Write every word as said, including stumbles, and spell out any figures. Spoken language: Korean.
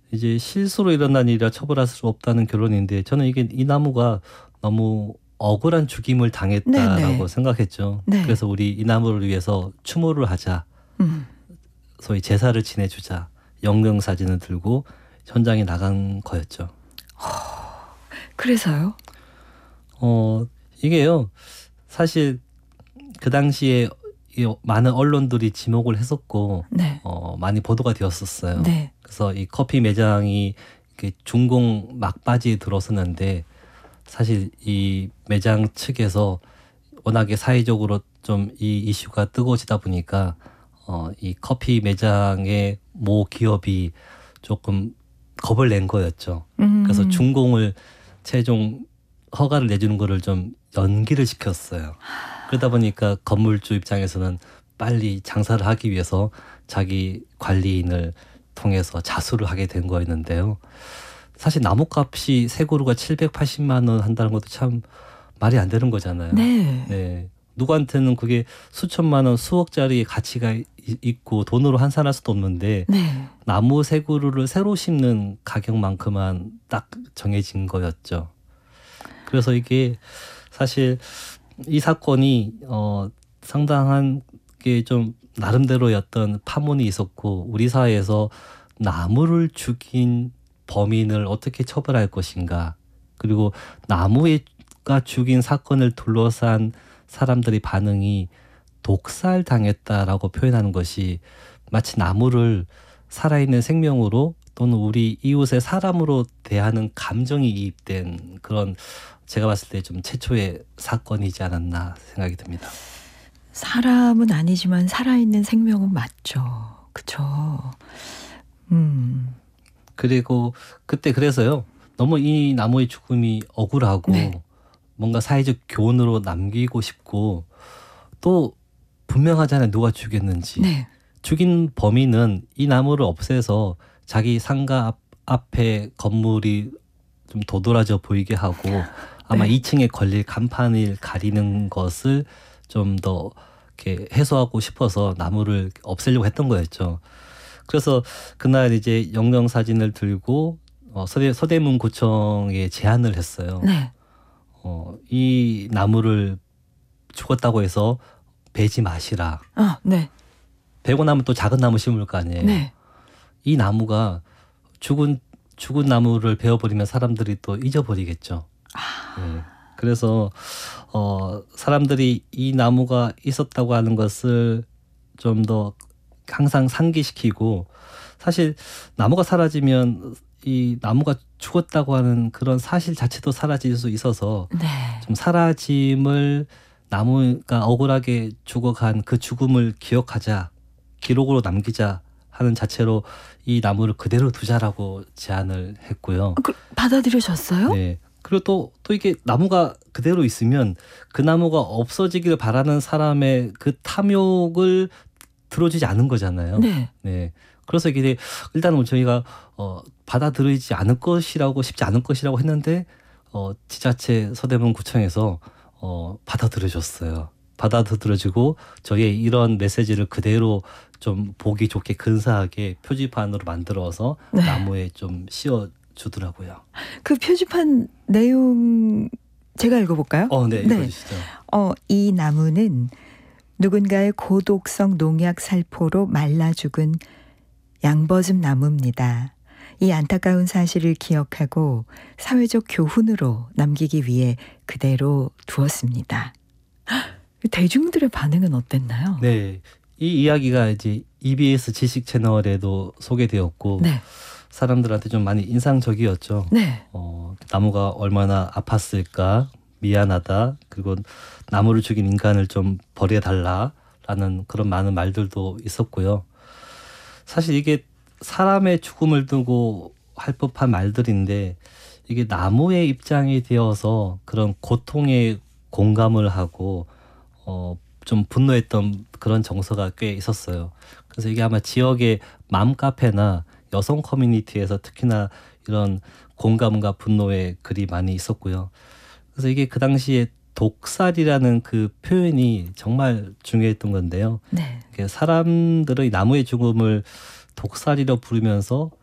이제 실수로 일어난 일이라 처벌할 수 없다는 결론인데 저는 이게 이 나무가 너무 억울한 죽임을 당했다라고 네네. 생각했죠. 네. 그래서 우리 이 나무를 위해서 추모를 하자. 음. 소위 제사를 지내주자. 영경사진을 들고 현장에 나간 거였죠. 그래서요? 어 이게요. 사실 그 당시에 이 많은 언론들이 지목을 했었고 네. 어, 많이 보도가 되었었어요. 네. 그래서 이 커피 매장이 이렇게 준공 막바지에 들어섰는데 사실 이 매장 측에서 워낙에 사회적으로 좀 이 이슈가 뜨거워지다 보니까 어, 이 커피 매장의 모 기업이 조금 겁을 낸 거였죠. 음. 그래서 준공을 최종 허가를 내주는 거를 좀 연기를 시켰어요. 그러다 보니까 건물주 입장에서는 빨리 장사를 하기 위해서 자기 관리인을 통해서 자수를 하게 된 거였는데요. 사실 나무값이 세 그루가 칠백팔십만 원 한다는 것도 참 말이 안 되는 거잖아요. 네. 네. 누구한테는 그게 수천만 원, 수억짜리 가치가 있고 돈으로 환산할 수도 없는데 네. 나무 세 그루를 새로 심는 가격만큼만 딱 정해진 거였죠. 그래서 이게 사실 이 사건이 어 상당한 게 좀 나름대로의 어떤 파문이 있었고 우리 사회에서 나무를 죽인 범인을 어떻게 처벌할 것인가 그리고 나무가 죽인 사건을 둘러싼 사람들의 반응이 독살 당했다라고 표현하는 것이 마치 나무를 살아있는 생명으로 또는 우리 이웃의 사람으로 대하는 감정이 이입된 그런 제가 봤을 때 좀 최초의 사건이지 않았나 생각이 듭니다. 사람은 아니지만 살아있는 생명은 맞죠. 그쵸. 음. 그리고 그때 그래서요. 너무 이 나무의 죽음이 억울하고 네. 뭔가 사회적 교훈으로 남기고 싶고 또 분명하잖아요. 누가 죽였는지. 네. 죽인 범인은 이 나무를 없애서 자기 상가 앞, 앞에 건물이 좀 도드라져 보이게 하고 아마 네. 이 층에 걸릴 간판을 가리는 것을 좀 더 이렇게 해소하고 싶어서 나무를 없애려고 했던 거였죠. 그래서 그날 이제 영정사진을 들고 어, 서대, 서대문 구청에 제안을 했어요. 네. 어, 이 나무를 죽었다고 해서 베지 마시라. 아, 네. 베고 나면 또 작은 나무 심을 거 아니에요. 네. 이 나무가 죽은 죽은 나무를 베어버리면 사람들이 또 잊어버리겠죠. 네. 그래서 어, 사람들이 이 나무가 있었다고 하는 것을 좀 더 항상 상기시키고 사실 나무가 사라지면 이 나무가 죽었다고 하는 그런 사실 자체도 사라질 수 있어서 네. 좀 사라짐을 나무가 억울하게 죽어간 그 죽음을 기억하자 기록으로 남기자 하는 자체로 이 나무를 그대로 두자라고 제안을 했고요. 그, 받아들여졌어요? 네. 그리고 또, 또 이게 나무가 그대로 있으면 그 나무가 없어지길 바라는 사람의 그 탐욕을 들어주지 않은 거잖아요. 네. 네. 그래서 이게 일단은 저희가 어, 받아들이지 않을 것이라고 쉽지 않을 것이라고 했는데 어, 지자체 서대문 구청에서 어, 받아들여줬어요. 받아들여지고 저희의 이런 메시지를 그대로 좀 보기 좋게 근사하게 표지판으로 만들어서 네. 나무에 좀 씌워 주더라고요. 그 표지판 내용 제가 읽어볼까요? 어, 네, 읽어주시죠. 어, 이 나무는 누군가의 고독성 농약 살포로 말라 죽은 양버즘 나무입니다. 이 안타까운 사실을 기억하고 사회적 교훈으로 남기기 위해 그대로 두었습니다. 대중들의 반응은 어땠나요? 네, 이 이야기가 이제 이비에스 지식 채널에도 소개되었고 네. 사람들한테 좀 많이 인상적이었죠. 네. 어, 나무가 얼마나 아팠을까, 미안하다, 그리고 나무를 죽인 인간을 좀 버려달라라는 그런 많은 말들도 있었고요. 사실 이게 사람의 죽음을 두고 할 법한 말들인데 이게 나무의 입장이 되어서 그런 고통에 공감을 하고 어, 좀 분노했던 그런 정서가 꽤 있었어요. 그래서 이게 아마 지역의 맘카페나 여성 커뮤니티에서 특히나 이런 공감과 분노의 글이 많이 있었고요. 그래서 이게 그 당시에 독살이라는 그 표현이 정말 중요했던 건데요. 네. 사람들의 나무의 죽음을 독살이라 부르면서